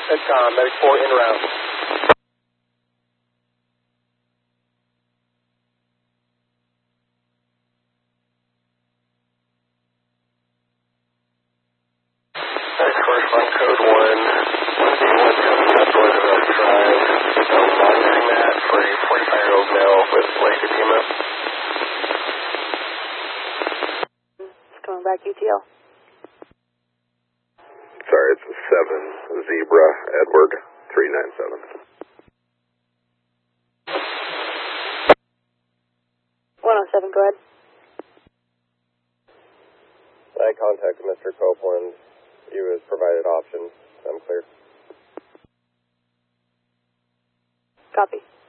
Medic 4 in route. First on code 1, 1D1 coming up north of Elk Drive. Monitoring that for a 45-year-old male with leg edema. Coming back UTL. Sorry, it's a 7 Zebra Edward 397. 107, go ahead. I contacted Mr. Copeland. He was provided options. I'm clear. Copy.